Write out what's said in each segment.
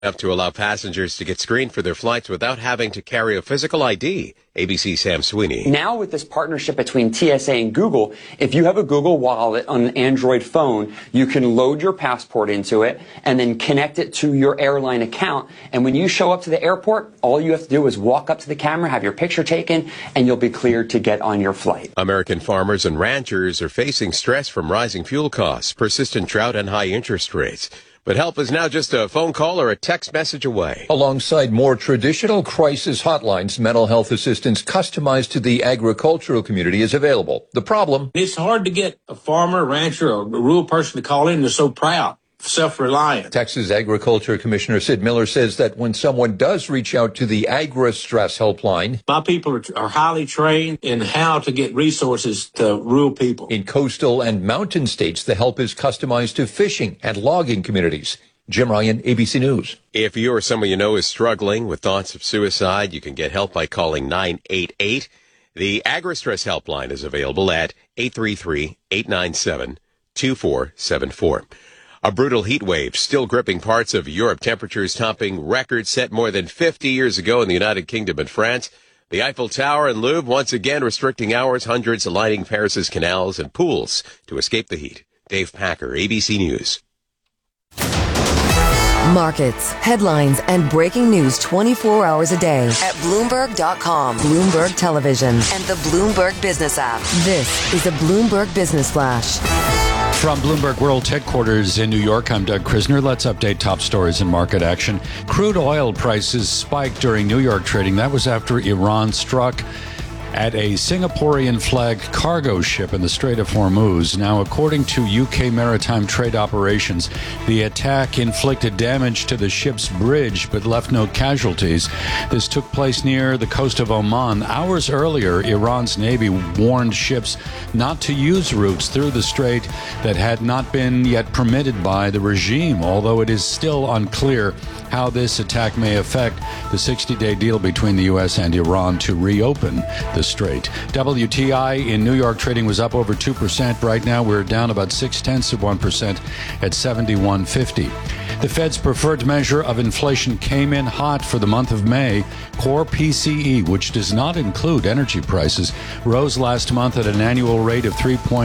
Up to allow passengers to get screened for their flights without having to carry a physical ID. ABC Sam Sweeney. Now with this partnership between TSA and Google, if you have a Google Wallet on an Android phone, you can load your passport into it and then connect it to your airline account. And when you show up to the airport, all you have to do is walk up to the camera, have your picture taken, and you'll be cleared to get on your flight. American farmers and ranchers are facing stress from rising fuel costs, persistent drought, and high interest rates. But help is now just a phone call or a text message away. Alongside more traditional crisis hotlines, mental health assistance customized to the agricultural community is available. The problem? It's hard to get a farmer, rancher, or a rural person to call in. They're so proud, self-reliant. Texas Agriculture Commissioner Sid Miller says that when someone does reach out to the AgriStress helpline, my people are highly trained in how to get resources to rural people. In coastal and mountain states, the help is customized to fishing and logging communities. Jim Ryan, ABC News. If you or someone you know is struggling with thoughts of suicide, you can get help by calling 988. The AgriStress helpline is available at 833-897-2474. A brutal heat wave still gripping parts of Europe, temperatures topping records set more than 50 years ago in the United Kingdom and France. The Eiffel Tower and Louvre once again restricting hours, hundreds lining Paris's canals and pools to escape the heat. Dave Packer, ABC News. Markets, headlines, and breaking news 24 hours a day at Bloomberg.com, Bloomberg Television, and the Bloomberg Business app. This is a Bloomberg Business Flash. From Bloomberg World Headquarters in New York, I'm Doug Krisner. Let's update top stories and market action. Crude oil prices spiked during New York trading. That was after Iran struck at a Singaporean-flagged cargo ship in the Strait of Hormuz. Now, according to UK Maritime Trade Operations, the attack inflicted damage to the ship's bridge but left no casualties. This took place near the coast of Oman. Hours earlier, Iran's Navy warned ships not to use routes through the strait that had not been yet permitted by the regime, although it is still unclear how this attack may affect the 60-day deal between the U.S. and Iran to reopen the strait. WTI in New York trading was up over 2%. Right now, we're down about 0.6% at 71.50. The Fed's preferred measure of inflation came in hot for the month of May. Core PCE, which does not include energy prices, rose last month at an annual rate of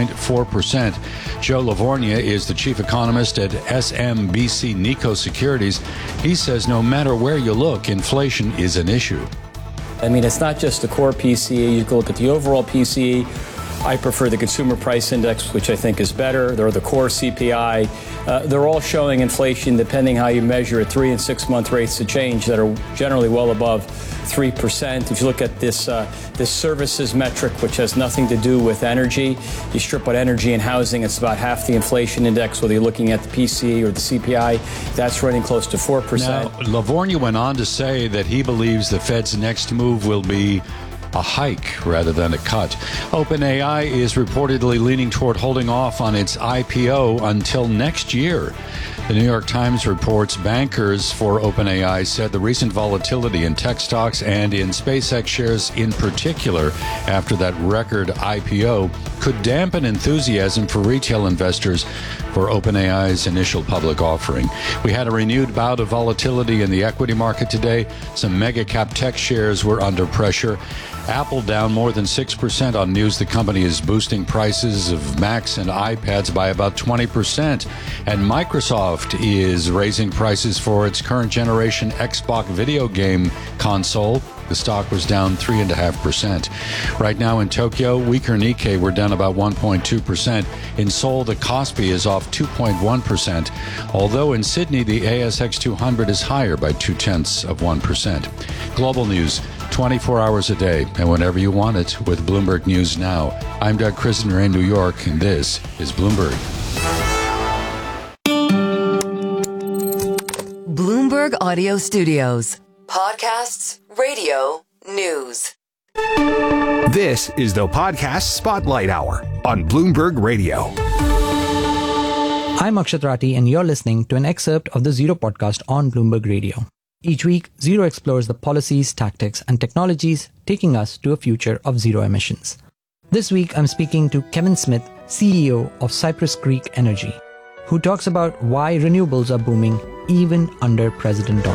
3.4%. Joe Lavorgna is the chief economist at SMBC Nikko Securities. He says no matter where you look, inflation is an issue. I mean, it's not just the core PCE. You can look at the overall PCE. I prefer the Consumer Price Index, which I think is better. They're the core CPI. They're all showing inflation, depending how you measure it, 3- and 6-month rates of change that are generally well above 3%. If you look at this services metric, which has nothing to do with energy, you strip out energy and housing, it's about half the inflation index, whether you're looking at the PCE or the CPI. That's running close to 4%. Now, Lavorgna went on to say that he believes the Fed's next move will be a hike rather than a cut. OpenAI is reportedly leaning toward holding off on its IPO until next year. The New York Times reports bankers for OpenAI said the recent volatility in tech stocks and in SpaceX shares in particular after that record IPO could dampen enthusiasm for retail investors for OpenAI's initial public offering. We had a renewed bout of volatility in the equity market today. Some mega cap tech shares were under pressure. Apple down more than 6% on news the company is boosting prices of Macs and iPads by about 20%. And Microsoft is raising prices for its current generation Xbox video game console. The stock was down 3.5%. Right now in Tokyo, weaker Nikkei, we're down about 1.2%. In Seoul, the Kospi is off 2.1%. Although in Sydney, the ASX 200 is higher by 0.2%. Global news, 24 hours a day, and whenever you want it, with Bloomberg News Now. I'm Doug Krisner in New York, and this is Bloomberg. Bloomberg Audio Studios. Podcasts, radio, news. This is the Podcast Spotlight Hour on Bloomberg Radio. I'm Akshat Rathi, and you're listening to an excerpt of the Zero podcast on Bloomberg Radio. Each week, Zero explores the policies, tactics, and technologies taking us to a future of zero emissions. This week, I'm speaking to Kevin Smith, CEO of Cypress Creek Energy, who talks about why renewables are booming even under President Donald